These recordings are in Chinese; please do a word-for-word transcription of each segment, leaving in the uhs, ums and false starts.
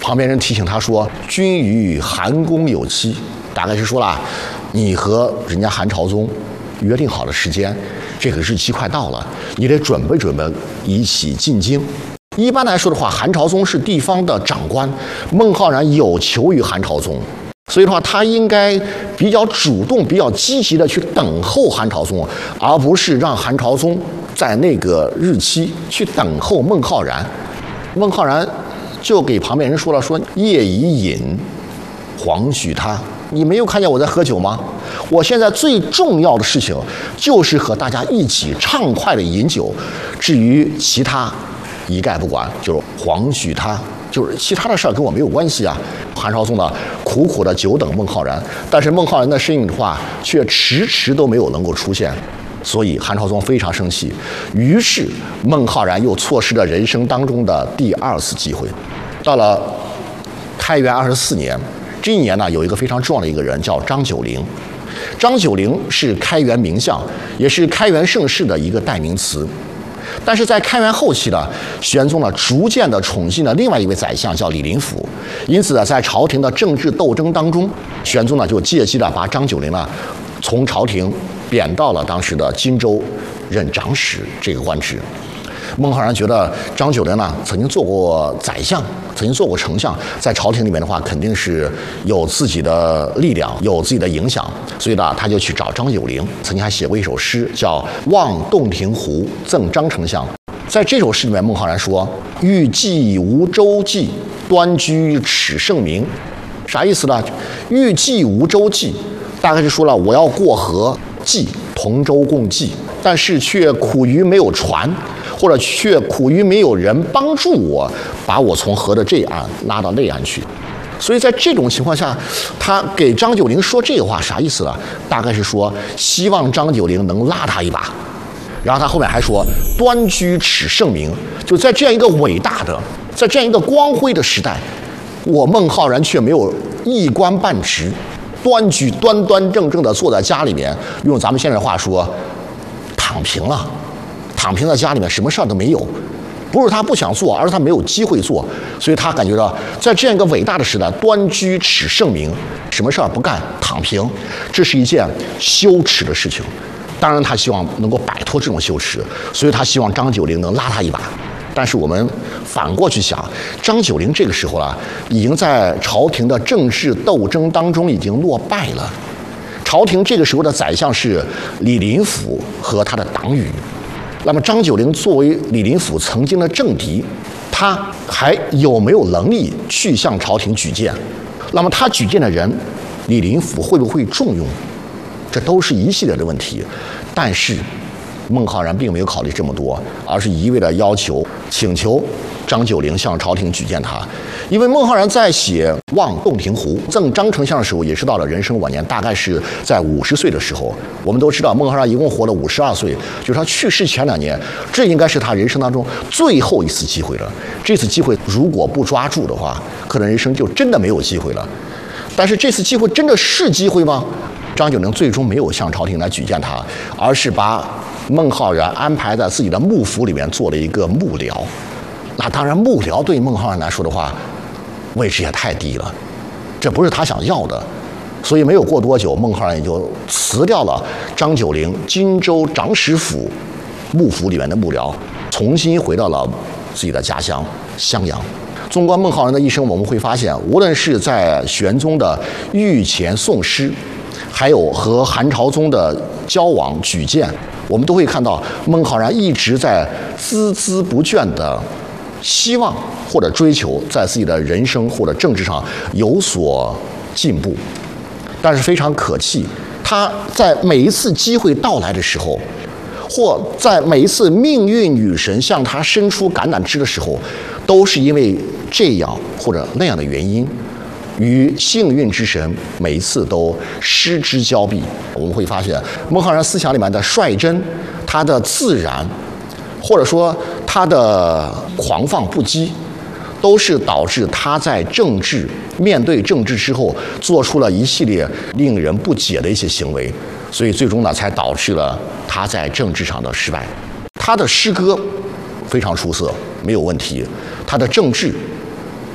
旁边人提醒他说：“君与韩公有期。”大概是说了，你和人家韩朝宗约定好的时间，这个日期快到了，你得准备准备，一起进京。一般来说的话，韩朝宗是地方的长官，孟浩然有求于韩朝宗，所以的话，他应该比较主动、比较积极的去等候韩朝宗，而不是让韩朝宗在那个日期去等候孟浩然。孟浩然就给旁边人说了：“说夜已饮，黄许他。你没有看见我在喝酒吗？我现在最重要的事情就是和大家一起畅快的饮酒，至于其他一概不管，就是黄许他，就是其他的事儿跟我没有关系啊。”韩朝宗呢，苦苦的久等孟浩然，但是孟浩然的身影的话，却迟迟都没有能够出现，所以韩朝宗非常生气。于是孟浩然又错失了人生当中的第二次机会。到了开元二十四年。这一年呢，有一个非常重要的一个人叫张九龄。张九龄是开元名相，也是开元盛世的一个代名词。但是在开元后期呢，玄宗呢逐渐的宠信了另外一位宰相叫李林甫，因此呢，在朝廷的政治斗争当中，玄宗呢就借机的把张九龄呢从朝廷贬到了当时的荆州任长史这个官职。孟浩然觉得张九龄呢曾经做过宰相，曾经做过丞相，在朝廷里面的话肯定是有自己的力量，有自己的影响，所以呢他就去找张九龄。曾经还写过一首诗叫《望洞庭湖赠张丞相》。在这首诗里面，孟浩然说：“欲济无周济，端居耻圣明。”啥意思呢？欲济无周济，大概是说了我要过河济同舟共济，但是却苦于没有船，或者却苦于没有人帮助我，把我从河的这岸拉到那岸去。所以在这种情况下，他给张九龄说这个话啥意思呢？大概是说希望张九龄能拉他一把。然后他后面还说端居耻圣明，就在这样一个伟大的，在这样一个光辉的时代，我孟浩然却没有一官半职，端居端端正正的坐在家里面，用咱们现在的话说，躺平了，躺平在家里面，什么事儿都没有。不是他不想做，而是他没有机会做，所以他感觉到在这样一个伟大的时代，端居耻圣明，什么事儿不干，躺平，这是一件羞耻的事情。当然，他希望能够摆脱这种羞耻，所以他希望张九龄能拉他一把。但是我们反过去想，张九龄这个时候啊，已经在朝廷的政治斗争当中已经落败了。朝廷这个时候的宰相是李林甫和他的党羽。那么张九龄作为李林甫曾经的政敌，他还有没有能力去向朝廷举荐？那么他举荐的人，李林甫会不会重用？这都是一系列的问题。但是孟浩然并没有考虑这么多，而是一味的要求、请求张九龄向朝廷举荐他。因为孟浩然在写《望洞庭湖赠张丞相》的时候，也是到了人生晚年，大概是在五十岁的时候。我们都知道，孟浩然一共活了五十二岁，就是他去世前两年，这应该是他人生当中最后一次机会了。这次机会如果不抓住的话，可能人生就真的没有机会了。但是这次机会真的是机会吗？张九龄最终没有向朝廷来举荐他，而是把孟浩然安排在自己的幕府里面做了一个幕僚。那当然，幕僚对孟浩然来说的话，位置也太低了，这不是他想要的。所以没有过多久，孟浩然也就辞掉了张九龄荆州长史府幕府里面的幕僚，重新回到了自己的家乡襄阳。纵观孟浩然的一生，我们会发现，无论是在玄宗的御前诵诗，还有和韩朝宗的交往举荐，我们都会看到孟浩然一直在孜孜不倦的希望或者追求在自己的人生或者政治上有所进步。但是非常可气，他在每一次机会到来的时候，或在每一次命运女神向他伸出橄榄枝的时候，都是因为这样或者那样的原因，与幸运之神每一次都失之交臂。我们会发现，孟浩然思想里面的率真，他的自然，或者说他的狂放不羁，都是导致他在政治面对政治之后做出了一系列令人不解的一些行为，所以最终呢，才导致了他在政治上的失败。他的诗歌非常出色，没有问题，他的政治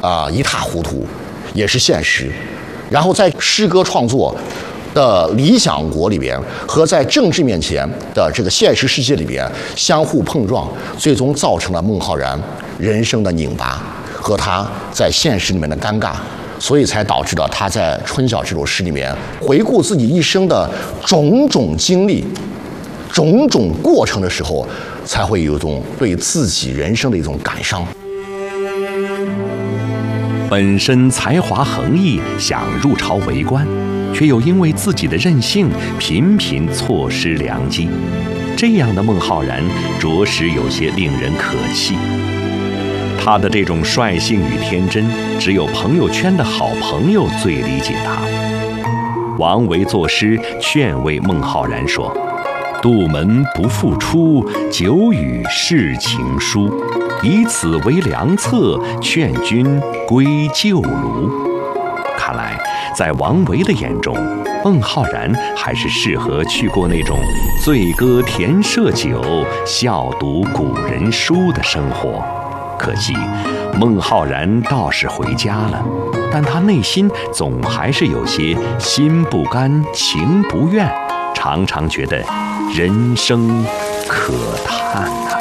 啊、呃、一塌糊涂，也是现实。然后在诗歌创作的理想国里边和在政治面前的这个现实世界里边相互碰撞，最终造成了孟浩然人生的拧巴和他在现实里面的尴尬，所以才导致了他在《春晓》这首诗里面回顾自己一生的种种经历、种种过程的时候，才会有一种对自己人生的一种感伤。 本身才华横溢，想入朝为官，却又因为自己的任性，频频错失良机。这样的孟浩然，着实有些令人可气。他的这种率性与天真，只有朋友圈的好朋友最理解他。王维作诗劝慰孟浩然说：“杜门不复出，久与世情疏。以此为良策，劝君归旧庐。”看来，在王维的眼中，孟浩然还是适合去过那种醉歌甜射酒、笑读古人书的生活。可惜，孟浩然倒是回家了，但他内心总还是有些心不甘情不愿，常常觉得人生可叹啊。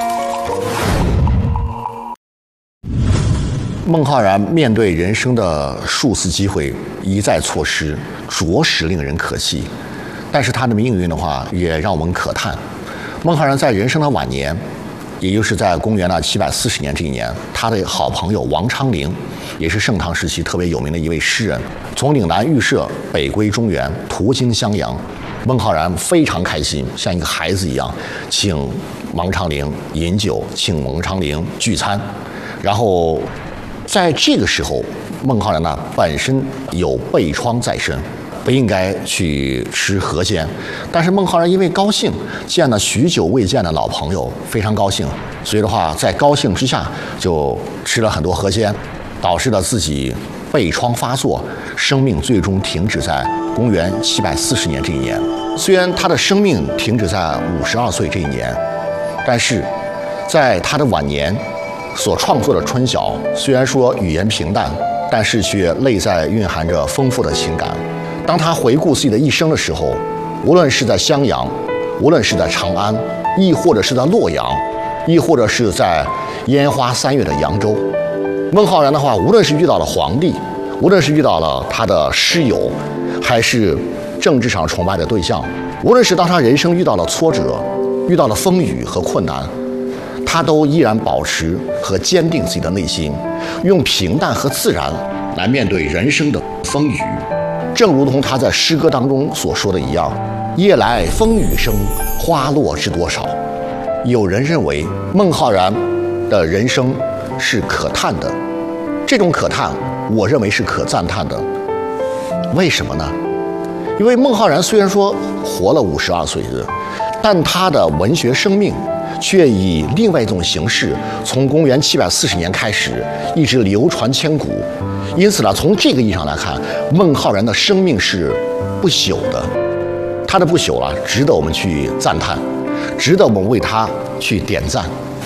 孟浩然面对人生的数次机会一再错失，着实令人可惜。但是他的命运的话，也让我们可叹。孟浩然在人生的晚年，也就是在公元的七百四十年这一年，他的好朋友王昌龄，也是盛唐时期特别有名的一位诗人，从岭南预设北归中原，途经襄阳。孟浩然非常开心，像一个孩子一样，请王昌龄饮酒，请王昌龄聚餐。然后在这个时候，孟浩然呢本身有背疮在身，不应该去吃河鲜，但是孟浩然因为高兴，见了许久未见的老朋友，非常高兴，所以的话，在高兴之下就吃了很多河鲜，导致了自己背疮发作，生命最终停止在公元七百四十年这一年。虽然他的生命停止在五十二岁这一年，但是在他的晚年所创作的《春晓》，虽然说语言平淡，但是却内在蕴含着丰富的情感。当他回顾自己的一生的时候，无论是在襄阳，无论是在长安，亦或者是在洛阳，亦或者是在烟花三月的扬州，孟浩然的话，无论是遇到了皇帝，无论是遇到了他的师友，还是政治上崇拜的对象，无论是当他人生遇到了挫折，遇到了风雨和困难，他都依然保持和坚定自己的内心，用平淡和自然来面对人生的风雨。正如同他在诗歌当中所说的一样，夜来风雨声，花落知多少。有人认为孟浩然的人生是可叹的，这种可叹我认为是可赞叹的。为什么呢？因为孟浩然虽然说活了五十二岁的，但他的文学生命却以另外一种形式，从公元七百四十年开始，一直流传千古。因此呢，从这个意义上来看，孟浩然的生命是不朽的，他的不朽啊，值得我们去赞叹，值得我们为他去点赞。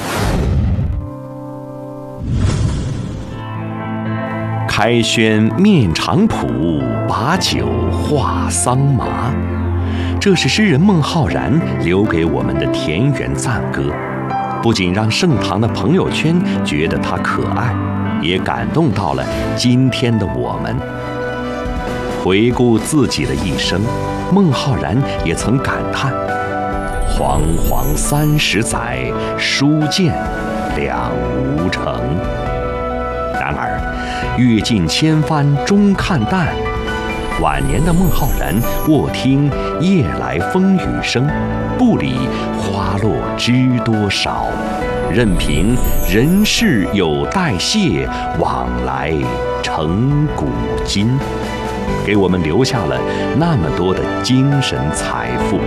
开轩面场圃，把酒话桑麻。这是诗人孟浩然留给我们的田园赞歌，不仅让盛唐的朋友圈觉得他可爱，也感动到了今天的我们。回顾自己的一生，孟浩然也曾感叹：煌煌三十载，书剑两无成。然而，阅尽千帆终看淡。晚年的孟浩然卧听夜来风雨声，不理花落知多少，任凭人世有代谢，往来成古今，给我们留下了那么多的精神财富。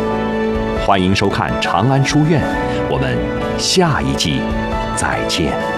欢迎收看长安书院，我们下一季再见。